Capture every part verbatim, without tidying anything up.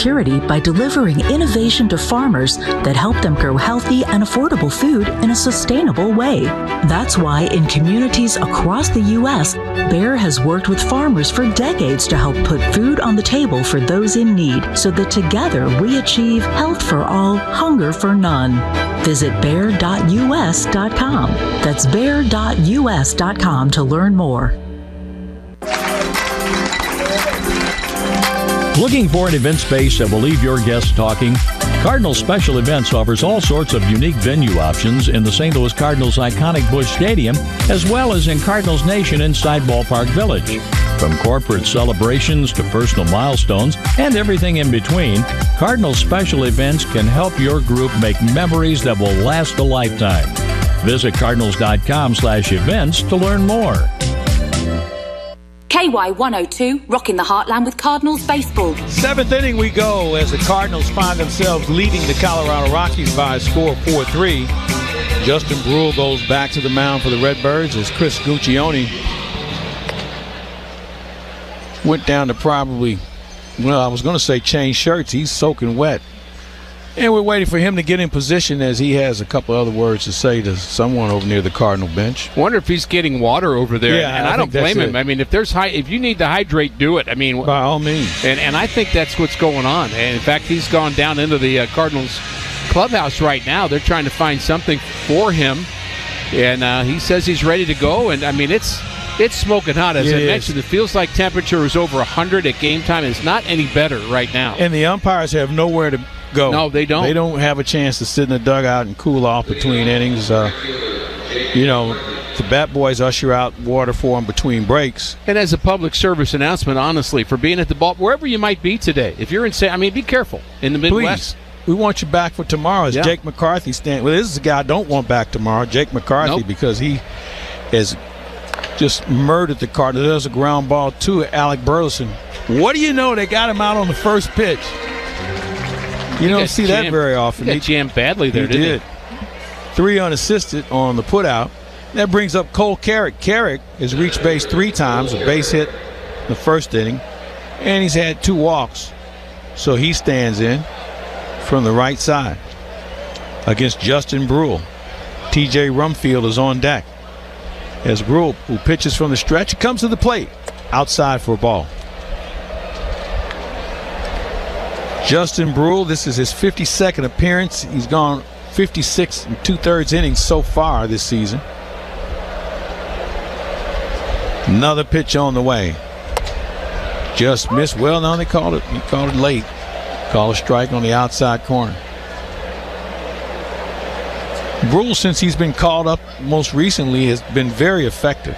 security by delivering innovation to farmers that help them grow healthy and affordable food in a sustainable way. That's why in communities across the U S, Bayer has worked with farmers for decades to help put food on the table for those in need, so that together we achieve health for all, hunger for none. Visit bayer dot U S dot com. That's bayer dot U S dot com to learn more. Looking for an event space that will leave your guests talking? Cardinals Special Events offers all sorts of unique venue options in the Saint Louis Cardinals' iconic Busch Stadium, as well as in Cardinals Nation inside Ballpark Village. From corporate celebrations to personal milestones and everything in between, Cardinals Special Events can help your group make memories that will last a lifetime. Visit cardinals dot com slash events to learn more. K Y one oh two, rocking the heartland with Cardinals baseball. Seventh inning we go as the Cardinals find themselves leading the Colorado Rockies by a score of four three. Justin Brule goes back to the mound for the Redbirds as Chris Guccione went down to probably, well, I was going to say change shirts. He's soaking wet. And we're waiting for him to get in position as he has a couple other words to say to someone over near the Cardinal bench. Wonder if he's getting water over there. Yeah, and I I, don't blame him. it. I mean, if there's high, if you need to hydrate, do it. I mean, by all means. And and I think that's what's going on. And in fact, he's gone down into the uh, Cardinals clubhouse right now. They're trying to find something for him, and uh, he says he's ready to go. And I mean, it's it's smoking hot. As It I is. mentioned, it feels like temperature is over one hundred at game time. It's not any better right now. And the umpires have nowhere to go. No, they don't. They don't have a chance to sit in the dugout and cool off between innings. Uh, you know, the bat boys usher out water for them between breaks. And as a public service announcement, honestly, for being at the ball, wherever you might be today, if you're in, I mean, be careful in the Midwest. Please, we want you back for tomorrow. As Yeah. Jake McCarthy stand. Well, this is a guy I don't want back tomorrow, Jake McCarthy, Nope. because he has just murdered the Cardinals. There's a ground ball to Alec Burleson. What do you know? They got him out on the first pitch. You He don't got see that jammed- very often. He got jammed badly there, he didn't did. Three unassisted on the putout. That brings up Cole Carrick. Carrick has reached base three times, a base hit in the first inning, and he's had two walks. So he stands in from the right side against Justin Brule. T J Rumfield is on deck. As Brule, who pitches from the stretch, comes to the plate. Outside for a ball. Justin Brule, this is his fifty-second appearance. He's gone fifty-six and two-thirds innings so far this season. Another pitch on the way. Just missed. Well, no, they called it. He called it late. Called a strike on the outside corner. Brule, since he's been called up most recently, has been very effective.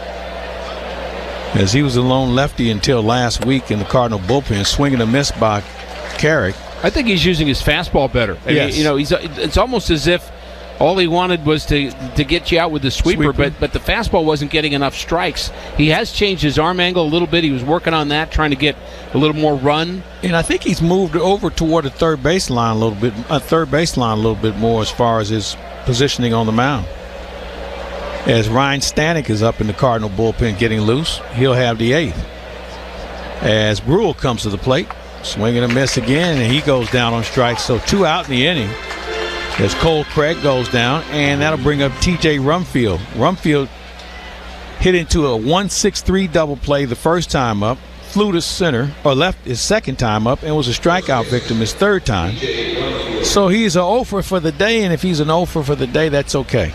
As he was a lone lefty until last week in the Cardinal bullpen, swinging a miss by Carrick. I think he's using his fastball better. I Yes. mean, you know, he's it's almost as if all he wanted was to to get you out with the sweeper, Sweeper. but but the fastball wasn't getting enough strikes. He has changed his arm angle a little bit. He was working on that, trying to get a little more run. And I think he's moved over toward the third baseline a little bit, uh, third baseline a little bit more as far as his positioning on the mound. As Ryan Stanek is up in the Cardinal bullpen getting loose, he'll have the eighth. As Brule comes to the plate, swinging a miss again, and he goes down on strikes. So two out in the inning as Cole Craig goes down, and that'll bring up T J Rumfield. Rumfield hit into a one six three double play the first time up, flew to center, or left his second time up, and was a strikeout victim his third time. So he's an oh for for the day, and if he's an oh for for the day, that's okay.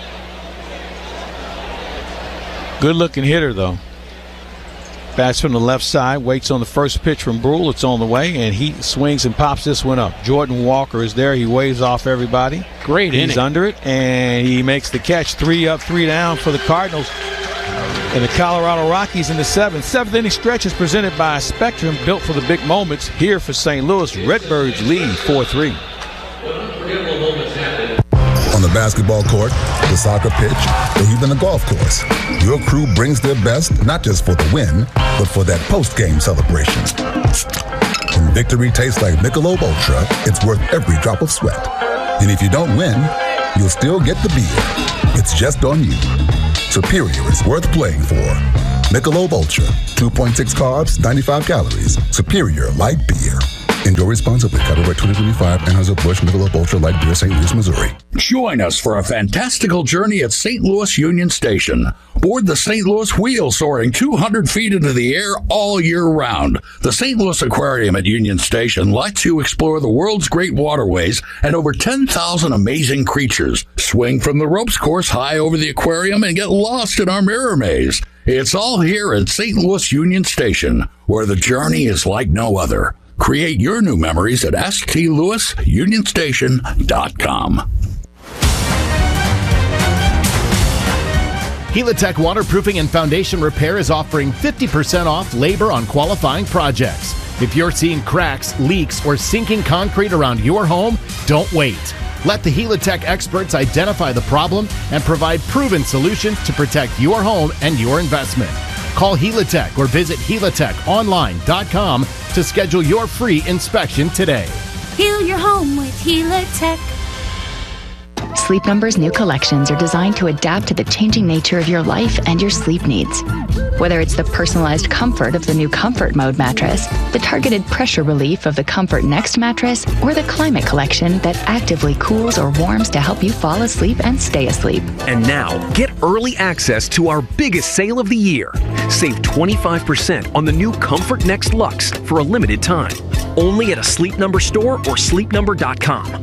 Good-looking hitter, though. Bats from the left side, waits on the first pitch from Brule. It's on the way, and he swings and pops this one up. Jordan Walker is there. He waves off everybody. Great He's inning. under it, and he makes the catch. Three up, three down for the Cardinals. And the Colorado Rockies in the seventh. Seventh inning stretch is presented by Spectrum, built for the big moments. Here for Saint Louis, Redbirds lead four three. On the basketball court, the soccer pitch, or even the golf course, your crew brings their best not just for the win, but for that post-game celebration. When victory tastes like Michelob Ultra, it's worth every drop of sweat. And if you don't win, you'll still get the beer. It's just on you. Superior is worth playing for. Michelob Ultra, two point six carbs, ninety-five calories. Superior light beer. Enjoy responsibly. Copyright twenty twenty-five. Anheuser-Busch Michelob Ultra Light Beer, Saint Louis, Missouri. Join us for a fantastical journey at Saint Louis Union Station. Board the Saint Louis Wheel, soaring two hundred feet into the air all year round. The Saint Louis Aquarium at Union Station lets you explore the world's great waterways and over ten thousand amazing creatures. Swing from the ropes course high over the aquarium and get lost in our mirror maze. It's all here at Saint Louis Union Station, where the journey is like no other. Create your new memories at s t louis union station dot com. Helitech Waterproofing and Foundation Repair is offering fifty percent off labor on qualifying projects. If you're seeing cracks, leaks, or sinking concrete around your home, don't wait. Let the Helitech experts identify the problem and provide proven solutions to protect your home and your investment. Call Helitech or visit helitech online dot com to schedule your free inspection today. Heal your home with Helitech. Sleep Number's new collections are designed to adapt to the changing nature of your life and your sleep needs. Whether it's the personalized comfort of the new Comfort Mode mattress, the targeted pressure relief of the Comfort Next mattress, or the Climate Collection that actively cools or warms to help you fall asleep and stay asleep. And now, get early access to our biggest sale of the year. Save twenty-five percent on the new Comfort Next Luxe for a limited time. Only at a Sleep Number store or sleep number dot com.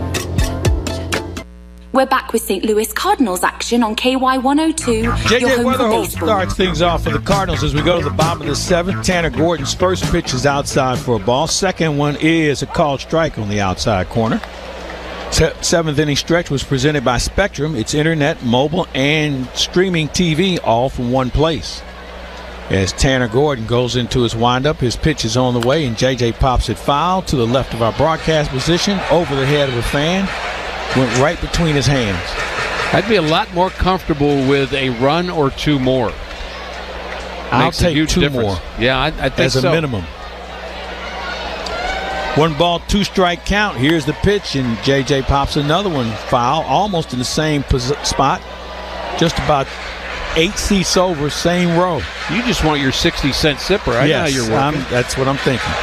We're back with Saint Louis Cardinals action on K Y one oh two. J your J home for Weatherholt baseball. starts things off for the Cardinals as we go to the bottom of the seventh. Tanner Gordon's first pitch is outside for a ball. Second one is a called strike on the outside corner. Se- seventh inning stretch was presented by Spectrum. It's internet, mobile, and streaming T V all from one place. As Tanner Gordon goes into his windup, his pitch is on the way, and J J pops it foul to the left of our broadcast position, over the head of a fan. Went right between his hands. I'd be a lot more comfortable with a run or two more. I'll Makes a take huge two difference. more. Yeah, I, I think as a so. minimum. One ball, two strike count. Here's the pitch, and J J pops another one foul, almost in the same pos- spot. Just about eight seats over, same row. You just want your sixty cent sipper. I yes, know how you're working. I'm, that's what I'm thinking.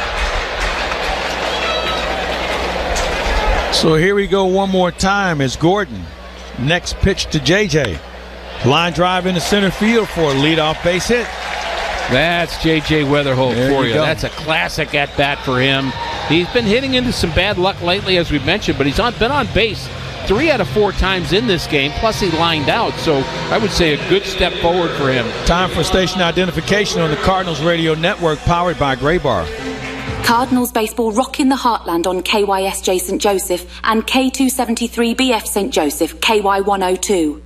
So here we go one more time as Gordon. Next pitch to J J. Line drive into center field for a leadoff base hit. That's J J Weatherholt There for you you. go. That's a classic at-bat for him. He's been hitting into some bad luck lately, as we mentioned, but he's on, been on base three out of four times in this game, plus he lined out, so I would say a good step forward for him. Time for station identification on the Cardinals Radio Network, powered by Gray Bar. Cardinals baseball rocking the heartland on K Y S J Saint Joseph and K two seventy-three B F Saint Joseph, K Y one oh two.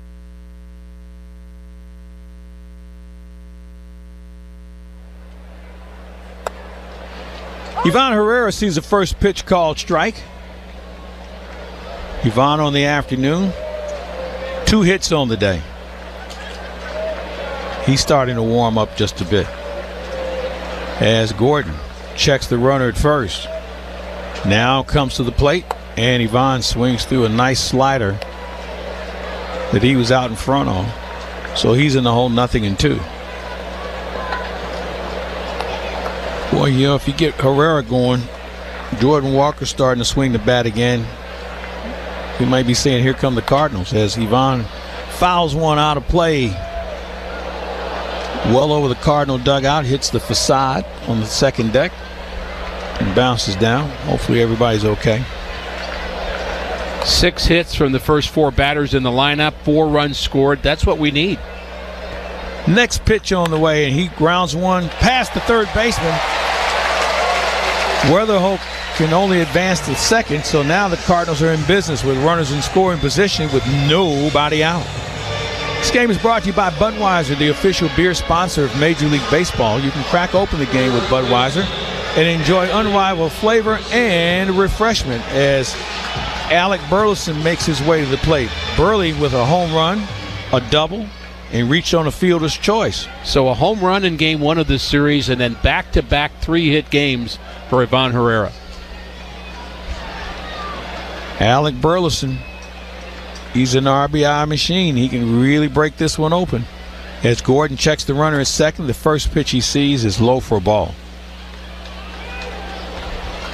Ivan Herrera sees the first pitch called strike. Ivan on the afternoon, two hits on the day. He's starting to warm up just a bit. As Gordon checks the runner at first. Now comes to the plate, and Ivan swings through a nice slider that he was out in front on. So he's in the hole, nothing and two. Boy, you know, if you get Herrera going, Jordan Walker starting to swing the bat again, we might be saying, here come the Cardinals, as Ivan fouls one out of play. Well over the Cardinal dugout, hits the facade on the second deck and bounces down. Hopefully everybody's okay. Six hits from the first four batters in the lineup, four runs scored. That's what we need. Next pitch on the way, and he grounds one past the third baseman. Weatherholt can only advance to second, so now the Cardinals are in business with runners in scoring position with nobody out. This game is brought to you by Budweiser, the official beer sponsor of Major League Baseball. You can crack open the game with Budweiser and enjoy unrivaled flavor and refreshment as Alec Burleson makes his way to the plate. Burley with a home run, a double, and reached on a fielder's choice. So a home run in game one of this series, and then back-to-back three-hit games for Ivan Herrera. Alec Burleson, he's an R B I machine. He can really break this one open. As Gordon checks the runner at second, the first pitch he sees is low for a ball.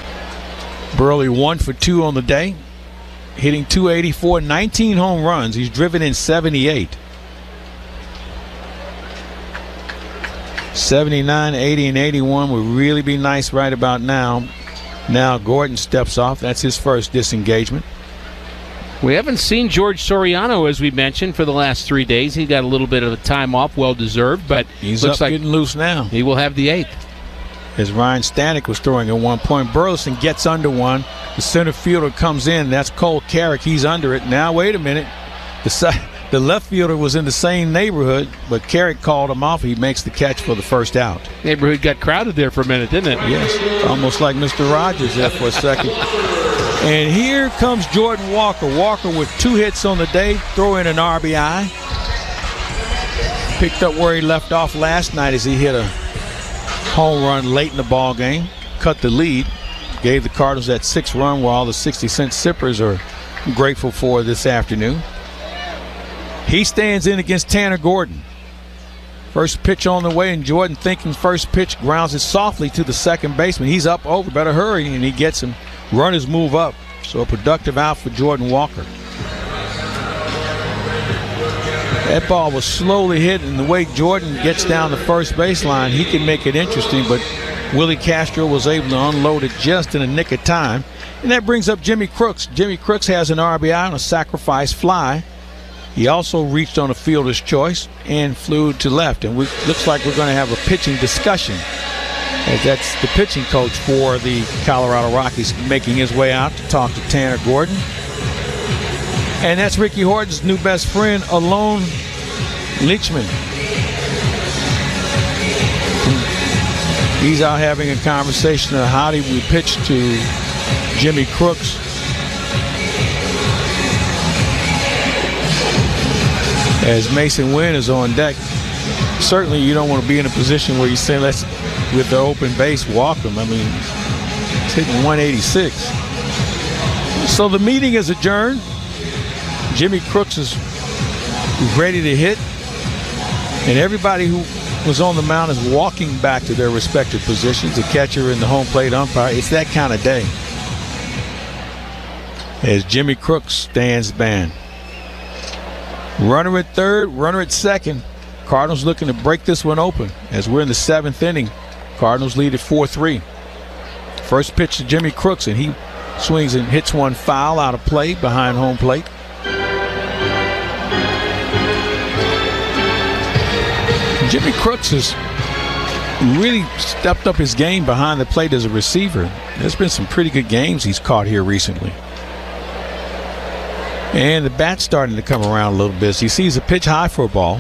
Burley one for two on the day, hitting two eighty-four, nineteen home runs. He's driven in seventy-eight. seventy-nine, eighty, and eighty-one would really be nice right about now. Now Gordon steps off. That's his first disengagement. We haven't seen George Soriano, as we mentioned, for the last three days. He got a little bit of a time off, well-deserved, but he's looks up like getting loose now. He will have the eighth. As Ryan Stanek was throwing at one point, Burleson gets under one. The center fielder comes in. That's Cole Carrick. He's under it. Now, wait a minute. The side, the left fielder was in the same neighborhood, but Carrick called him off. He makes the catch for the first out. Neighborhood got crowded there for a minute, didn't it? Yes, almost like Mister Rogers there for a second. And here comes Jordan Walker. Walker with two hits on the day, throw in an R B I. Picked up where he left off last night as he hit a home run late in the ball game, cut the lead, gave the Cardinals that six run where all the sixty cent sippers are grateful for this afternoon. He stands in against Tanner Gordon. First pitch on the way, and Jordan, thinking first pitch, grounds it softly to the second baseman. He's up over, better hurry, and he gets him. Runners move up, so a productive out for Jordan Walker. That ball was slowly hit, and the way Jordan gets down the first baseline, he can make it interesting, but Willie Castro was able to unload it just in the nick of time. And that brings up Jimmy Crooks. Jimmy Crooks has an R B I on a sacrifice fly. He also reached on a fielder's choice and flew to left. And we looks like we're going to have a pitching discussion, as that's the pitching coach for the Colorado Rockies making his way out to talk to Tanner Gordon. And that's Ricky Horton's new best friend, Alon Leachman. He's out having a conversation of how did we pitch to Jimmy Crooks. As Mason Wynn is on deck. Certainly you don't want to be in a position where you say, let's, with the open base, walk him. I mean, it's hitting one eighty-six. So the meeting is adjourned. Jimmy Crooks is ready to hit. And everybody who was on the mound is walking back to their respective positions. The catcher and the home plate umpire. It's that kind of day. As Jimmy Crooks stands banned. Runner at third, runner at second. Cardinals looking to break this one open as we're in the seventh inning. Cardinals lead at four three. First pitch to Jimmy Crooks, and he swings and hits one foul out of play behind home plate. Jimmy Crooks has really stepped up his game behind the plate as a receiver. There's been some pretty good games he's caught here recently. And the bat's starting to come around a little bit. He sees a pitch high for a ball.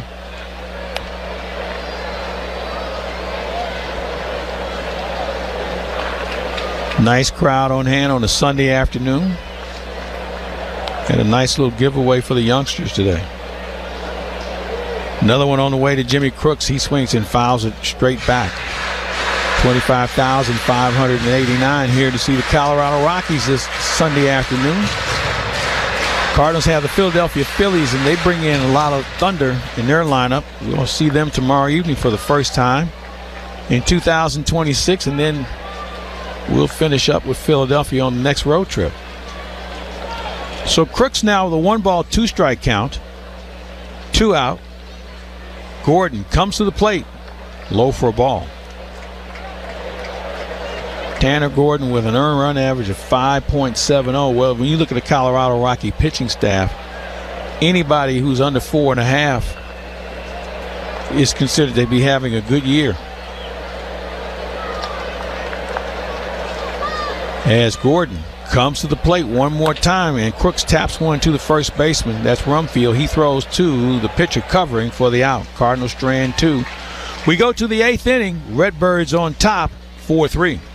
Nice crowd on hand on a Sunday afternoon. And a nice little giveaway for the youngsters today. Another one on the way to Jimmy Crooks. He swings and fouls it straight back. twenty-five thousand five hundred eighty-nine here to see the Colorado Rockies this Sunday afternoon. Cardinals have the Philadelphia Phillies, and they bring in a lot of thunder in their lineup. We'll see them tomorrow evening for the first time in two thousand twenty-six, and then we'll finish up with Philadelphia on the next road trip. So Crooks now with a one ball, two strike count, two out. Gordon comes to the plate, low for a ball. Tanner Gordon with an earned run average of five point seven oh. Well, when you look at the Colorado Rocky pitching staff, anybody who's under four and a half is considered to be having a good year. As Gordon comes to the plate one more time, and Crooks taps one to the first baseman. That's Rumfield. He throws to the pitcher covering for the out. Cardinals strand two. We go to the eighth inning. Redbirds on top, four three.